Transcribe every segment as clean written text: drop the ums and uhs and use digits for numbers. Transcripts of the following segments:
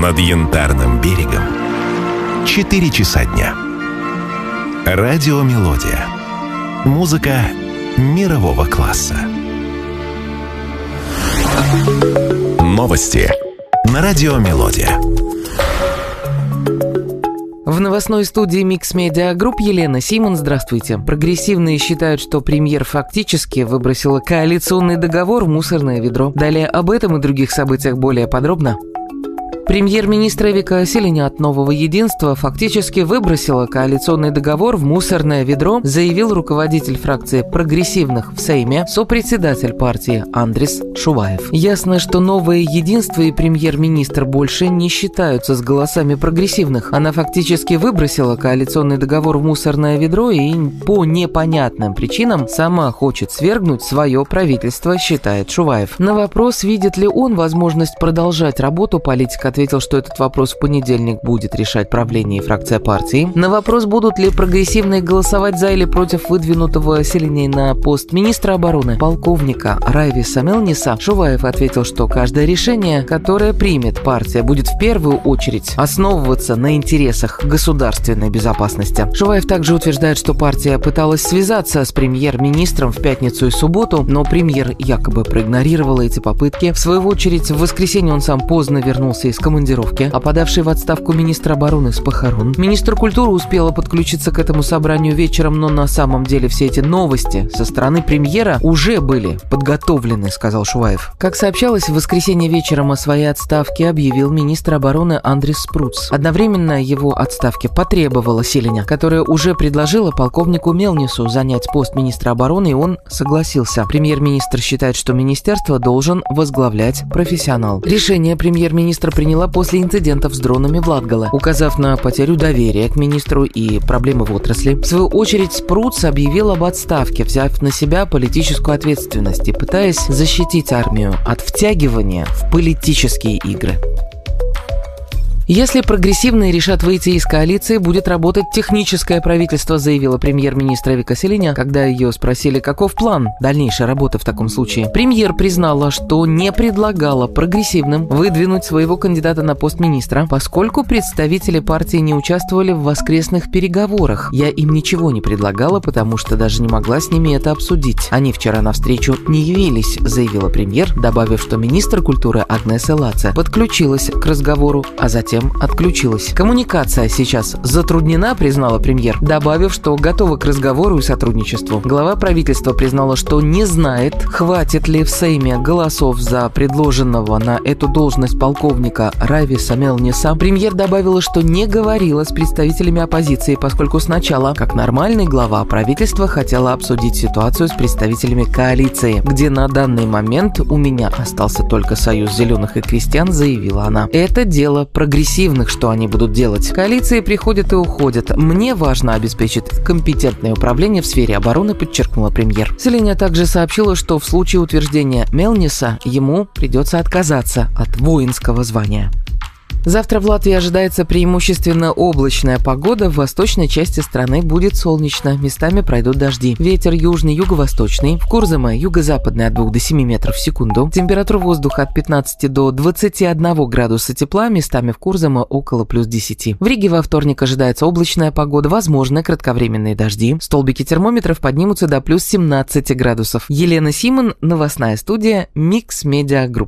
Над Янтарным берегом 4 часа дня. Радиомелодия. Музыка мирового класса. Новости на Радиомелодия. В новостной студии Mix Media Group Елена Симон. Здравствуйте. Прогрессивные считают, что премьер фактически выбросила коалиционный договор в мусорное ведро. Далее об этом и других событиях более подробно. Премьер-министр Вика Силиня от «Нового единства» фактически выбросила коалиционный договор в мусорное ведро, заявил руководитель фракции прогрессивных в Сейме, сопредседатель партии Андрис Шуваев. Ясно, что «Новое единство» и премьер-министр больше не считаются с голосами прогрессивных. Она фактически выбросила коалиционный договор в мусорное ведро и по непонятным причинам сама хочет свергнуть свое правительство, считает Шуваев. На вопрос, видит ли он возможность продолжать работу, политик ответил, что этот вопрос в понедельник будет решать правление и фракция партии. На вопрос, будут ли прогрессивные голосовать за или против выдвинутого Силиней на пост министра обороны полковника Райвиса Мелниса, Шуваев ответил, что каждое решение, которое примет партия, будет в первую очередь основываться на интересах государственной безопасности. Шуваев также утверждает, что партия пыталась связаться с премьер-министром в пятницу и субботу, но премьер якобы проигнорировал эти попытки. В свою очередь, в воскресенье он сам поздно вернулся из командировки, а подавший в отставку министр обороны с похорон. Министр культуры успела подключиться к этому собранию вечером, но на самом деле все эти новости со стороны премьера уже были подготовлены, сказал Шуваев. Как сообщалось, в воскресенье вечером о своей отставке объявил министр обороны Андрис Спруц. Одновременно его отставки потребовала Силиня, которая уже предложила полковнику Мелнису занять пост министра обороны, и он согласился. Премьер-министр считает, что министерство должен возглавлять профессионал. Решение премьер-министра приняла после инцидентов с дронами в Латгале, указав на потерю доверия к министру и проблемы в отрасли. В свою очередь, Спруц объявил об отставке, взяв на себя политическую ответственность и пытаясь защитить армию от втягивания в политические игры. Если прогрессивные решат выйти из коалиции, будет работать техническое правительство, заявила премьер-министр Вика Силиня, когда ее спросили, каков план дальнейшей работы в таком случае. Премьер признала, что не предлагала прогрессивным выдвинуть своего кандидата на пост министра, поскольку представители партии не участвовали в воскресных переговорах. Я им ничего не предлагала, потому что даже не могла с ними это обсудить. Они вчера на встречу не явились, заявила премьер, добавив, что министр культуры Агнеса Лаце подключилась к разговору, а затем отключилась. Коммуникация сейчас затруднена, признала премьер, добавив, что готова к разговору и сотрудничеству. Глава правительства признала, что не знает, хватит ли в Сейме голосов за предложенного на эту должность полковника Райвиса Мелниса. Премьер добавила, что не говорила с представителями оппозиции, поскольку сначала, как нормальный глава правительства, хотела обсудить ситуацию с представителями коалиции, где на данный момент у меня остался только Союз зеленых и крестьян, заявила она. Это дело прогрессивных, что они будут делать. Коалиции приходят и уходят. Мне важно обеспечить компетентное управление в сфере обороны, подчеркнула премьер. Силиня также сообщила, что в случае утверждения Мелниса ему придется отказаться от воинского звания. Завтра в Латвии ожидается преимущественно облачная погода. В восточной части страны будет солнечно. Местами пройдут дожди. Ветер южный, юго-восточный. В Курзаме юго-западный от 2 до 7 метров в секунду. Температура воздуха от 15 до 21 градуса тепла. Местами в Курзаме около плюс 10. В Риге во вторник ожидается облачная погода. Возможны кратковременные дожди. Столбики термометров поднимутся до плюс 17 градусов. Елена Симон, новостная студия Mix Media Group.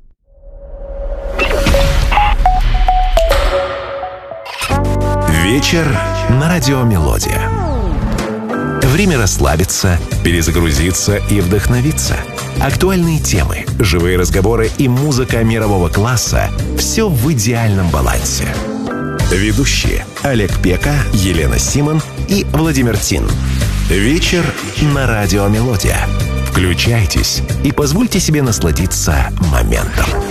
Вечер на Радиомелодия. Время расслабиться, перезагрузиться и вдохновиться. Актуальные темы, живые разговоры и музыка мирового класса – все в идеальном балансе. Ведущие Олег Пека, Елена Симон и Владимир Тин. Вечер на Радиомелодия. Включайтесь и позвольте себе насладиться моментом.